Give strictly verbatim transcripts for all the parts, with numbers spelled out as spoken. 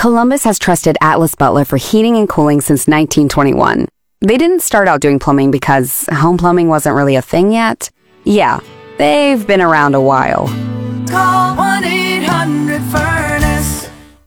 Columbus has trusted Atlas Butler for heating and cooling since nineteen twenty-one. They didn't start out doing plumbing because home plumbing wasn't really a thing yet. Yeah, they've been around a while. Call one eight hundred furnace.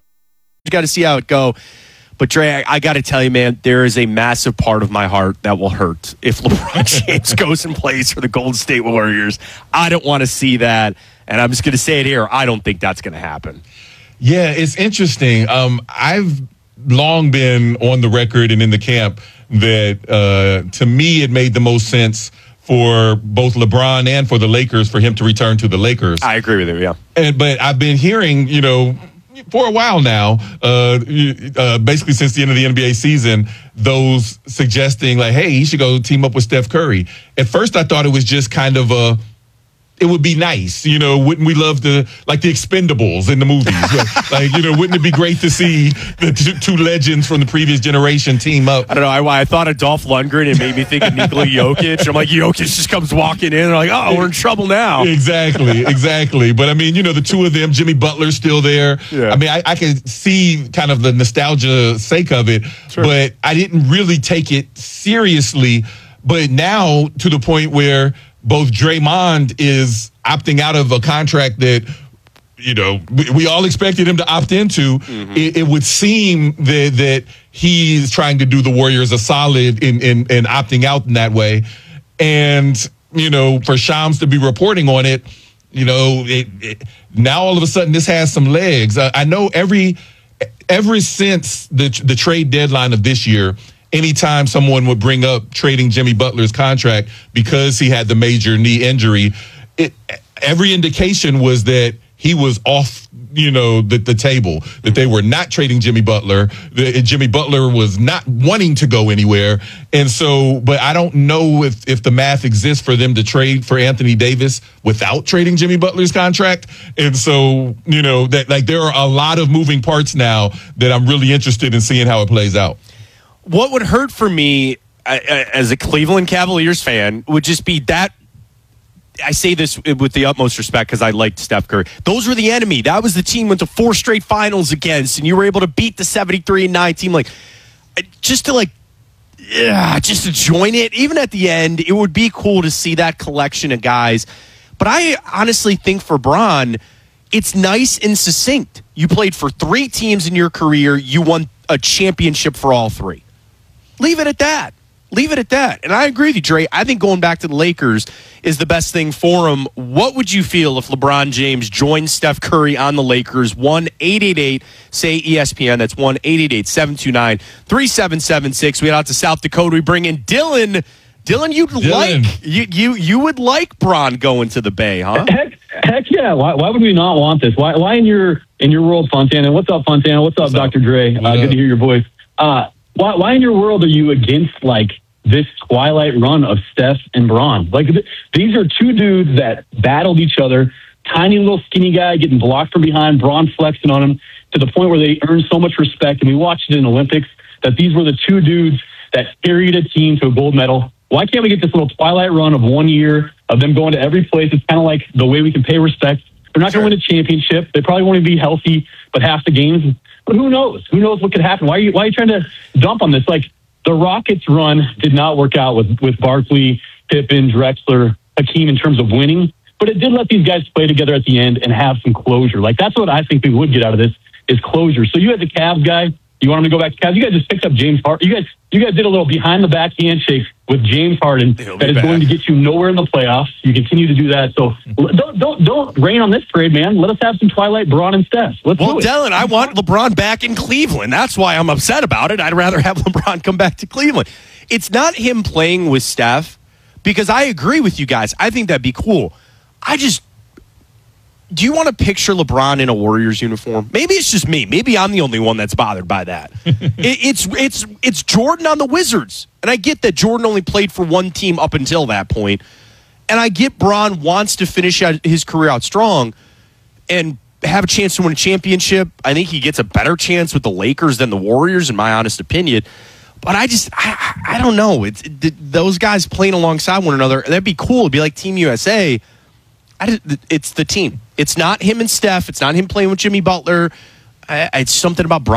You got to see how it go. But Dre, I, I got to tell you, man, there is a massive part of my heart that will hurt if LeBron James goes and plays for the Golden State Warriors. I don't want to see that. And I'm just going to say it here. I don't think that's going to happen. Yeah, it's interesting. Um, I've long been on the record and in the camp that uh, to me it made the most sense for both LeBron and for the Lakers for him to return to the Lakers. I agree with you, yeah. And, but I've been hearing, you know, for a while now, uh, uh, basically since the end of the N B A season, those suggesting like, hey, he should go team up with Steph Curry. At first, I thought it was just kind of a, it would be nice, you know, wouldn't we love to, like the Expendables in the movies? Like, you know, wouldn't it be great to see the two, two legends from the previous generation team up? I don't know. I, I thought of Dolph Lundgren and made me think of Nikola Jokic. I'm like, Jokic just comes walking in and like, oh, we're in trouble now. Exactly, exactly. But I mean, you know, the two of them, Jimmy Butler's still there. Yeah. I mean, I, I can see kind of the nostalgia sake of it, sure. But I didn't really take it seriously. But now to the point where both Draymond is opting out of a contract that, you know, we, we all expected him to opt into. Mm-hmm. It, it would seem that, that he's trying to do the Warriors a solid in, in, in opting out in that way. And, you know, for Shams to be reporting on it, you know, it, it, now all of a sudden this has some legs. Uh, I know every ever since the the trade deadline of this year, anytime someone would bring up trading Jimmy Butler's contract because he had the major knee injury, it, every indication was that he was off, you know, the, the table, that they were not trading Jimmy Butler, that Jimmy Butler was not wanting to go anywhere. And so, but I don't know if, if the math exists for them to trade for Anthony Davis without trading Jimmy Butler's contract. And so, you know, that like there are a lot of moving parts now that I'm really interested in seeing how it plays out. What would hurt for me uh, as a Cleveland Cavaliers fan would just be that. I say this with the utmost respect because I liked Steph Curry. Those were the enemy. That was the team went to four straight finals against, and you were able to beat the seventy-three and nine team. Like, just to like, yeah, just to join it. Even at the end, it would be cool to see that collection of guys. But I honestly think for Bron, it's nice and succinct. You played for three teams in your career. You won a championship for all three. Leave it at that. Leave it at that. And I agree with you, Dre. I think going back to the Lakers is the best thing for him. What would you feel if LeBron James joined Steph Curry on the Lakers? one eight eight eight say E S P N. That's one eight eight eight seven two nine three seven seven six. We head out to South Dakota. We bring in Dylan. Dylan, you'd Dylan. like you you you would like Bron going to the Bay, huh? Heck, heck yeah. Why, why would we not want this? Why why in your in your world, Fontana? What's up, Fontana? What's up, What's Doctor Dre? Uh, good to hear your voice. Uh, why why in your world are you against like this twilight run of Steph and Bron? Like th- these are two dudes that battled each other. Tiny little skinny guy getting blocked from behind, Bron flexing on him to the point where they earned so much respect. And we watched it in the Olympics that these were the two dudes that carried a team to a gold medal. Why can't we get this little twilight run of one year of them going to every place? It's kind of like the way we can pay respect. They're not going to win a championship. They probably won't even be healthy, but half the games. But who knows? Who knows what could happen? Why are you, why are you trying to dump on this? Like, the Rockets' run did not work out with, with Barkley, Pippen, Drexler, Hakeem in terms of winning, but it did let these guys play together at the end and have some closure. Like, that's what I think we would get out of this is closure. So you as a Cavs guy, you want him to go back to Cavs? You guys just picked up James Harden. You guys, you guys did a little behind-the-back handshake with James Harden that is back. going to get you nowhere in the playoffs. You continue to do that. So don't don't don't rain on this parade, man. Let us have some twilight, Bron and Steph. Let's Well, do it. Dylan, I want LeBron back in Cleveland. That's why I'm upset about it. I'd rather have LeBron come back to Cleveland. It's not him playing with Steph, because I agree with you guys. I think that'd be cool. I just, do you want to picture LeBron in a Warriors uniform? Maybe it's just me. Maybe I'm the only one that's bothered by that. it, it's it's it's Jordan on the Wizards. And I get that Jordan only played for one team up until that point. And I get Bron wants to finish out his career out strong and have a chance to win a championship. I think he gets a better chance with the Lakers than the Warriors, in my honest opinion. But I just, I, I don't know. It's it, those guys playing alongside one another. That'd be cool. It'd be like Team U S A. I just, it's the team. It's not him and Steph. It's not him playing with Jimmy Butler. I, it's something about Bron.